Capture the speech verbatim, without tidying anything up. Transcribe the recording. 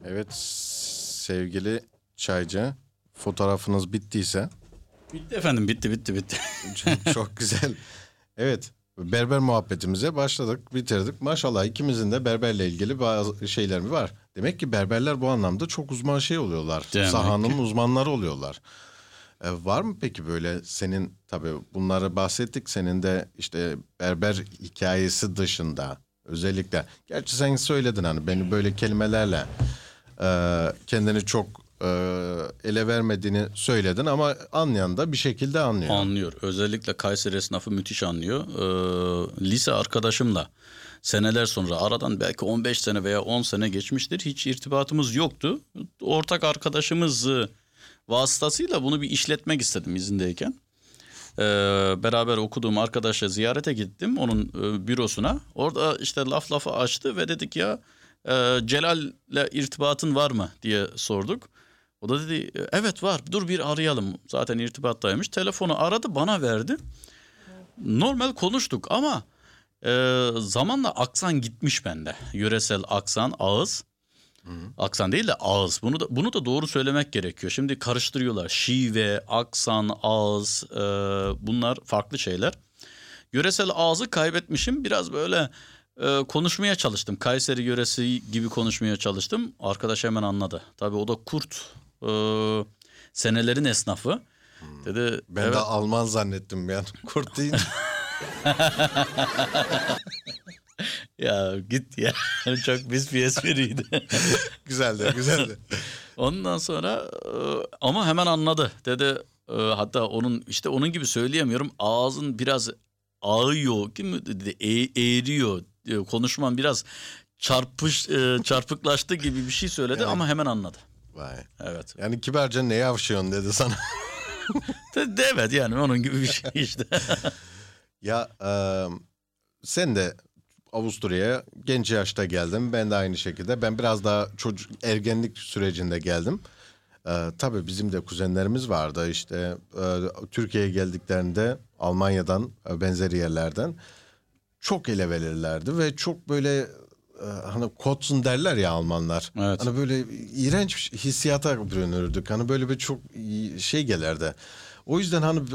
Evet sevgili Çaycı, fotoğrafınız bittiyse. Bitti efendim, bitti bitti bitti. çok, çok güzel. Evet, berber muhabbetimize başladık, bitirdik. Maşallah ikimizin de berberle ilgili bazı şeyler var. Demek ki berberler bu anlamda çok uzman şey oluyorlar. Demek Sahanın ki. uzmanları oluyorlar. Ee, var mı peki böyle senin, tabii bunları bahsettik, senin de işte berber hikayesi dışında özellikle, gerçi sen söyledin hani beni böyle kelimelerle e, kendini çok e, ele vermediğini söyledin ama anlayan da bir şekilde anlıyor. Anlıyor. Özellikle Kayseri esnafı müthiş anlıyor. Ee, lise arkadaşımla seneler sonra, aradan belki on beş sene veya on sene geçmiştir. Hiç irtibatımız yoktu. Ortak arkadaşımız e, vasıtasıyla bunu bir işletmek istedim izindeyken. Ee, beraber okuduğum arkadaşa ziyarete gittim, onun e, bürosuna. Orada işte laf lafı açtı ve dedik ya e, Celal'le irtibatın var mı diye sorduk. O da dedi evet var, dur bir arayalım, zaten irtibattaymış. Telefonu aradı, bana verdi. Normal konuştuk ama e, zamanla aksan gitmiş bende. Yöresel aksan, ağız. Aksan değil de ağız. Bunu da bunu da doğru söylemek gerekiyor. Şimdi karıştırıyorlar. Şive, aksan, ağız, e, bunlar farklı şeyler. Yöresel ağzı kaybetmişim. Biraz böyle e, konuşmaya çalıştım. Kayseri yöresi gibi konuşmaya çalıştım. Arkadaş hemen anladı. Tabii o da kurt. E, senelerin esnafı. Dedi Ben evet. de Alman zannettim yani kurt deyince. Ya git ya. Çok pis bir espriydi. Güzeldi, güzeldi. Ondan sonra e, ama hemen anladı. Dedi e, hatta onun işte onun gibi söyleyemiyorum. Ağzın biraz ağıyor, değil mi? Dedi, e- eğriyor. E, konuşman biraz çarpış e, çarpıklaştı gibi bir şey söyledi Evet. ama hemen anladı. Vay. Evet. Yani kibarca ne yavşıyorsun dedi sana. De, de evet yani onun gibi bir şey işte. Ya e, sen de Avusturya'ya genç yaşta geldin. Ben de aynı şekilde. Ben biraz daha çocuk ergenlik sürecinde geldim. E, tabii bizim de kuzenlerimiz vardı. İşte e, Türkiye'ye geldiklerinde Almanya'dan, e, benzeri yerlerden çok ele verirlerdi ve çok böyle e, hani kotzun derler ya Almanlar. Evet. Hani böyle iğrenç hissiyata bürünürdük. Hani böyle bir çok şey gelirdi. O yüzden hani